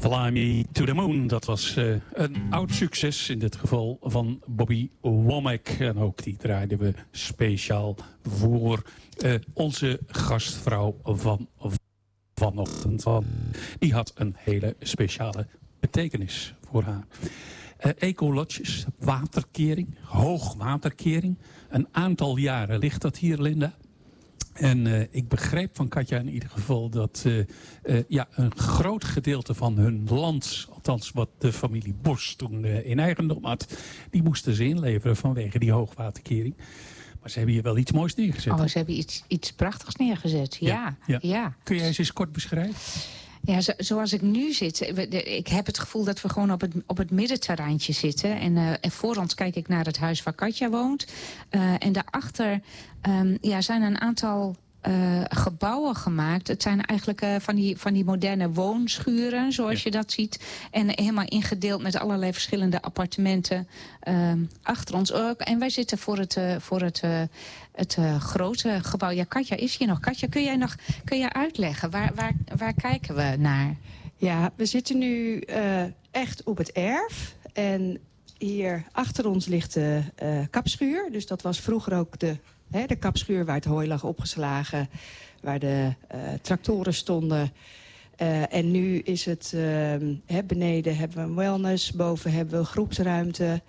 Fly Me to the Moon, dat was een oud succes, in dit geval van Bobby Womack. En ook die draaiden we speciaal voor onze gastvrouw van vanochtend. Die had een hele speciale betekenis voor haar. Ecolodges, waterkering, hoogwaterkering. Een aantal jaren ligt dat hier, Linda. En ik begreep van Katja in ieder geval dat een groot gedeelte van hun land, althans wat de familie Bos toen in eigendom had, die moesten ze inleveren vanwege die hoogwaterkering. Maar ze hebben hier wel iets moois neergezet. Oh, ze hebben iets prachtigs neergezet, ja. Kun jij eens kort beschrijven? Ja, zoals ik nu zit, ik heb het gevoel dat we gewoon op het middenterreintje zitten. En voor ons kijk ik naar het huis waar Katja woont. En daarachter zijn een aantal gebouwen gemaakt. Het zijn eigenlijk van die moderne woonschuren, zoals je dat ziet. En helemaal ingedeeld met allerlei verschillende appartementen achter ons ook. En wij zitten voor het grote gebouw. Ja, Katja is hier nog. Katja, kun jij uitleggen? Waar kijken we naar? Ja, we zitten nu echt op het erf. En hier achter ons ligt de kapschuur. Dus dat was vroeger ook de kapschuur waar het hooi lag opgeslagen. Waar de tractoren stonden. En nu is het beneden hebben we een wellness. Boven hebben we een groepsruimte.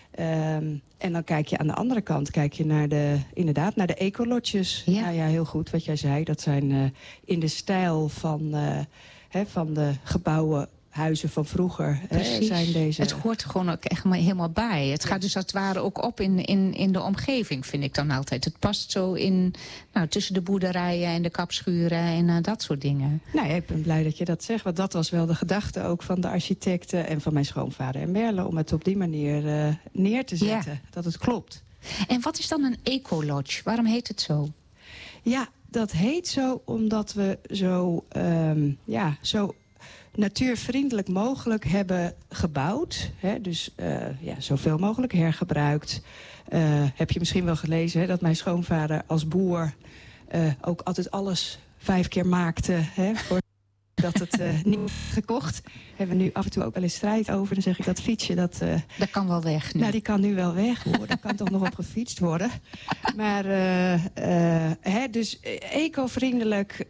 En dan kijk je aan de andere kant naar de ecolodges. Ja. Nou ja, heel goed wat jij zei. Dat zijn in de stijl van de gebouwen, huizen van vroeger. Zijn deze... Het hoort er gewoon ook echt helemaal bij. Het gaat dus als het ware ook op in de omgeving, vind ik dan altijd. Het past zo in tussen de boerderijen en de kapschuren en dat soort dingen. Nou ja, ik ben blij dat je dat zegt. Want dat was wel de gedachte ook van de architecten en van mijn schoonvader en Merle, om het op die manier neer te zetten. Ja. Dat het klopt. En wat is dan een ecolodge? Waarom heet het zo? Ja, dat heet zo omdat we zo natuurvriendelijk mogelijk hebben gebouwd. Dus zoveel mogelijk hergebruikt. Heb je misschien wel gelezen dat mijn schoonvader als boer ook altijd alles 5 keer maakte. Voordat het niet gekocht. Hebben we nu af en toe ook wel eens strijd over. Dan zeg ik dat fietsje, dat kan wel weg nu. Nou, die kan nu wel weg. Dat kan toch nog op gefietst worden. Maar dus eco-vriendelijk...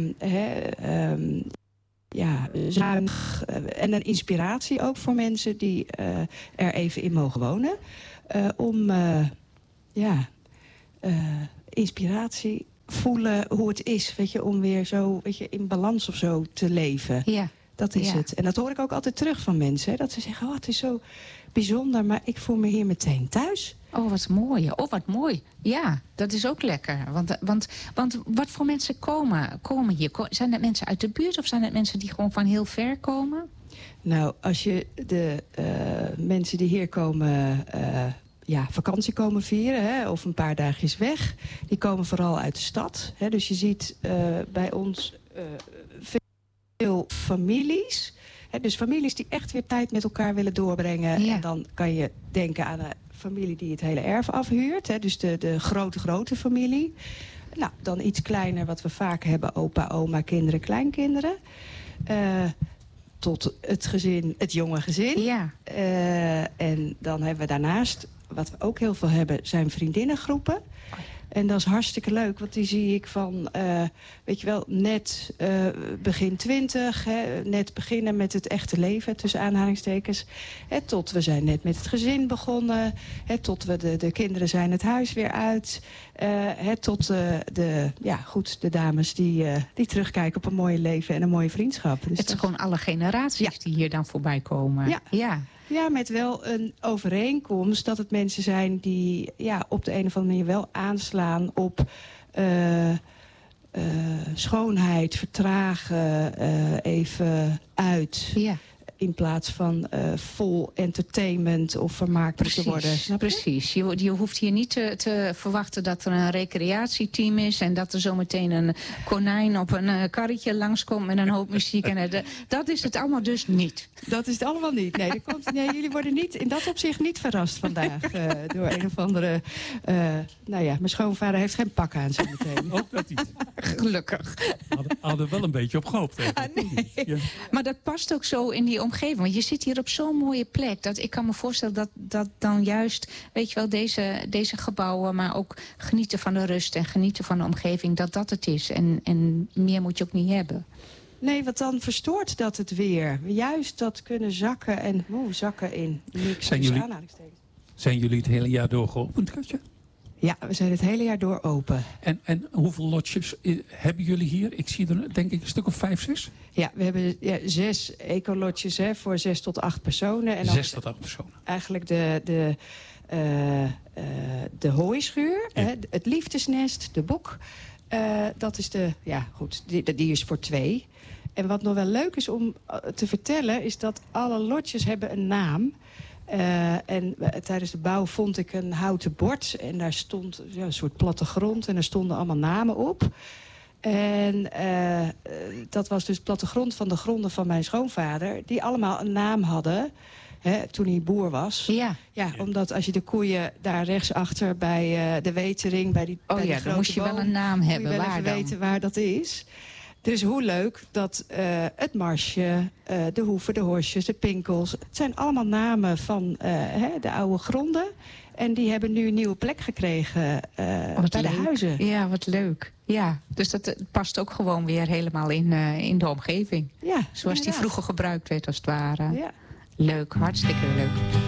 zuinig en een inspiratie ook voor mensen die er even in mogen wonen. Om inspiratie voelen hoe het is, om weer zo in balans of zo te leven. Ja. Dat is het. En dat hoor ik ook altijd terug van mensen. Dat ze zeggen, het is zo bijzonder, maar ik voel me hier meteen thuis. Oh, wat mooi. Oh, wat mooi. Ja, dat is ook lekker. Want wat voor mensen komen hier? Zijn het mensen uit de buurt of zijn het mensen die gewoon van heel ver komen? Nou, als je de mensen die hier komen... vakantie komen vieren, of een paar dagjes weg. Die komen vooral uit de stad. Dus je ziet bij ons veel families. Dus families die echt weer tijd met elkaar willen doorbrengen. Ja. En dan kan je denken aan een familie die het hele erf afhuurt. Dus de grote familie. Nou, dan iets kleiner wat we vaak hebben. Opa, oma, kinderen, kleinkinderen. Tot het jonge gezin. Ja. En dan hebben we daarnaast, wat we ook heel veel hebben, zijn vriendinnengroepen. En dat is hartstikke leuk, want die zie ik van, net begin 20, net beginnen met het echte leven, tussen aanhalingstekens. Tot we zijn net met het gezin begonnen, tot we de kinderen zijn het huis weer uit. Tot de dames die terugkijken op een mooie leven en een mooie vriendschap. Dus het is gewoon alle generaties die hier dan voorbij komen. Ja. Ja, met wel een overeenkomst dat het mensen zijn die op de een of andere manier wel aanslaan op schoonheid, vertragen, even uit. Ja. in plaats van vol entertainment of vermaakt te worden. Snap je? Precies. Je hoeft hier niet te verwachten dat er een recreatieteam is en dat er zometeen een konijn op een karretje langskomt met een hoop muziek. En dat is het allemaal dus niet. Dat is het allemaal niet. Nee, jullie worden niet in dat opzicht niet verrast vandaag door een of andere... mijn schoonvader heeft geen pak aan zo meteen. Ook dat niet. Gelukkig. Hadden wel een beetje op gehoopt. Nee. Ja. Maar dat past ook zo in die omgeving. Want je zit hier op zo'n mooie plek. Dat ik kan me voorstellen dat dan juist, weet je wel, deze gebouwen, maar ook genieten van de rust en genieten van de omgeving, dat het is. En meer moet je ook niet hebben. Nee, want dan verstoort dat het weer. Juist dat kunnen zakken en zakken in niks. Zijn jullie het hele jaar door geopend, Katja? Ja, we zijn het hele jaar door open. En hoeveel lotjes hebben jullie hier? Ik zie er denk ik een stuk of 5, 6. Ja, we hebben 6 ecolotjes voor 6 tot 8 personen. En 6 tot 8 personen. Eigenlijk de hooischuur, ja. Het liefdesnest, de bok. Dat is die is voor 2. En wat nog wel leuk is om te vertellen, is dat alle lotjes hebben een naam. En tijdens de bouw vond ik een houten bord. En daar stond een soort plattegrond. En er stonden allemaal namen op. En dat was dus het plattegrond van de gronden van mijn schoonvader. Die allemaal een naam hadden. Toen hij boer was. Ja, omdat als je de koeien daar rechtsachter bij de wetering, bij die grote dan moest je wel een naam hebben. Moet je wel even weten waar dat is. Dus hoe leuk dat het marsje, de hoeven, de horsjes, de pinkels... het zijn allemaal namen van de oude gronden. En die hebben nu een nieuwe plek gekregen bij de huizen. Ja, wat leuk. Ja, dus dat past ook gewoon weer helemaal in de omgeving. Ja, zoals die vroeger gebruikt werd, als het ware. Ja. Leuk, hartstikke leuk.